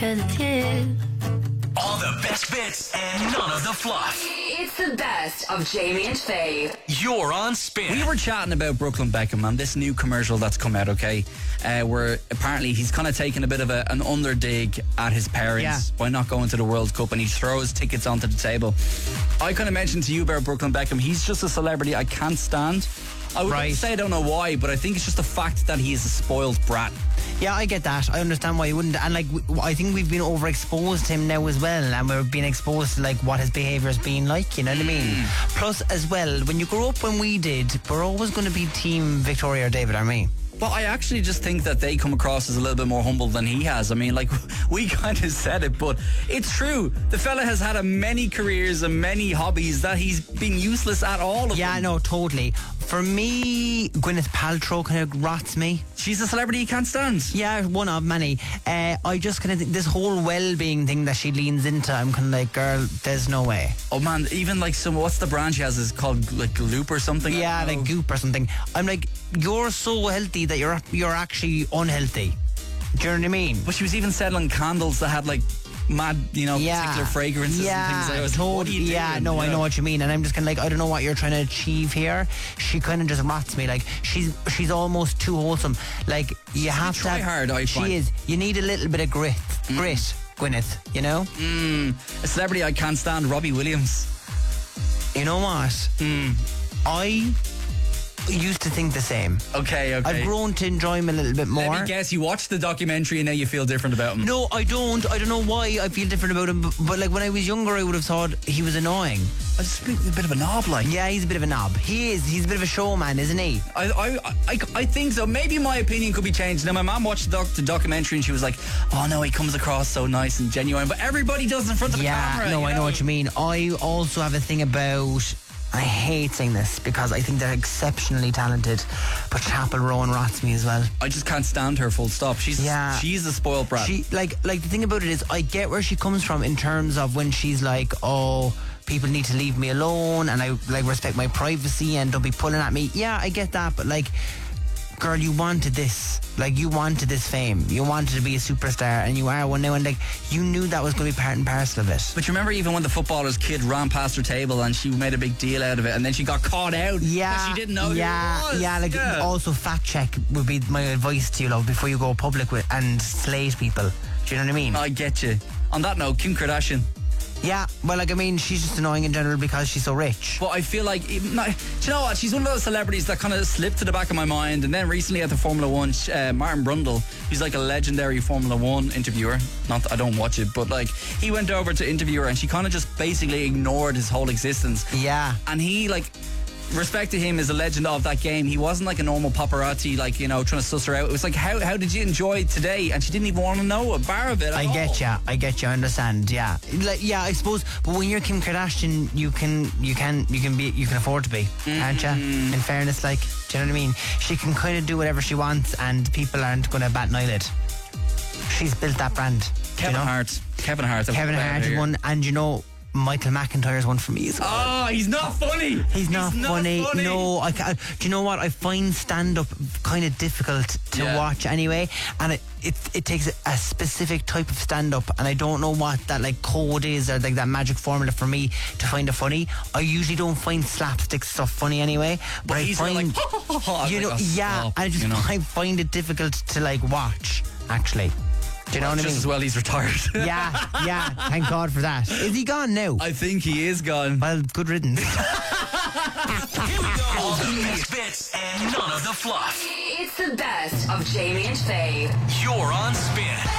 as a kid. All the best bits and none of the fluff. It's the best of Jamie and Faye. You're on Spin. We were chatting about Brooklyn Beckham and this new commercial that's come out, okay? Where apparently he's kind of taken a bit of an underdig at his parents by not going to the World Cup, and he throws tickets onto the table. I kind of mentioned to you about Brooklyn Beckham. He's just a celebrity I can't stand. I would say I don't know why, but I think it's just the fact that he is a spoiled brat. Yeah, I get that. I understand why you wouldn't. And I think we've been overexposed to him now as well, and we're being exposed to what his behaviour has been like, you know what I mean? Plus, as well, when you grow up when we did, we're always going to be Team Victoria or David, aren't we? Well, I actually just think that they come across as a little bit more humble than he has. I mean, we kind of said it, but it's true. The fella has had many careers and many hobbies that he's been useless at all of them. Yeah, no, totally. For me, Gwyneth Paltrow kind of rots me. She's a celebrity you can't stand. Yeah, one of many. I just kind of think this whole well-being thing that she leans into, I'm kind of like, girl, there's no way. Oh man, even what's the brand she has? Is it called Loop or something? Yeah, Goop or something. I'm like, you're so healthy that you're actually unhealthy. Do you know what I mean? But she was even selling candles that had mad, particular fragrances and things. I was totally. what are you doing? I know what you mean. And I'm just kind of I don't know what you're trying to achieve here. She kind of just rots me. She's almost too wholesome. You have to try hard. I find. She is. You need a little bit of grit, Gwyneth. You know. A celebrity I can't stand, Robbie Williams. You know what? I used to think the same. Okay. I've grown to enjoy him a little bit more. Let me guess, you watched the documentary and now you feel different about him. No, I don't. I don't know why I feel different about him, but when I was younger I would have thought he was annoying. I just think he's a bit of a knob, Yeah, he's a bit of a knob. He is. He's a bit of a showman, isn't he? I think so. Maybe my opinion could be changed. Now, my mom watched the documentary and she was like, oh no, he comes across so nice and genuine, but everybody does in front of the camera. Yeah, no, I know what you mean. I also have a thing about... I hate saying this because I think they're exceptionally talented, but Chapel Rowan rots me as well. I just can't stand her, full stop. She's a spoiled brat. She the thing about it is I get where she comes from in terms of when she's like, oh, people need to leave me alone and I respect my privacy and don't be pulling at me. Yeah, I get that, but girl, you wanted this. You wanted this fame. You wanted to be a superstar, and you are one now, and you knew that was going to be part and parcel of it. But you remember even when the footballer's kid ran past her table and she made a big deal out of it, and then she got caught out. Yeah, she didn't know who it was. Also fact check would be my advice to you, love, before you go public with and slate people. Do you know what I mean? I get you. On that note, Kim Kardashian. Yeah, well, she's just annoying in general because she's so rich. But I feel do you know what? She's one of those celebrities that kind of slipped to the back of my mind. And then recently at the Formula One, Martin Brundle, he's a legendary Formula One interviewer. Not that I don't watch it, but he went over to interview her and she kind of just basically ignored his whole existence. Yeah. And he respect to him as a legend of that game. He wasn't a normal paparazzi, trying to suss her out. It was how did you enjoy today? And she didn't even want to know a bar of it. I get you. I understand. Yeah, I suppose. But when you're Kim Kardashian, you can afford to be, can't you? In fairness, do you know what I mean? She can kind of do whatever she wants, and people aren't going to bat an eyelid. She's built that brand. Kevin Hart. Kevin Hart is one, and Michael McIntyre's one for me as well. Oh, he's not funny. He's not funny. No, I can't. Do you know what? I find stand-up kind of difficult to watch anyway, and it takes a specific type of stand-up, and I don't know what that code is or that magic formula for me to find it funny. I usually don't find slapstick stuff funny anyway, but I find and I find it difficult to watch actually. Do you know what I mean? Just as well he's retired. Yeah, thank God for that. Is he gone now? I think he is gone. Well, good riddance. Here we go. All the best bits and none of the fluff. It's the best of Jamie and Faye. You're on Spin.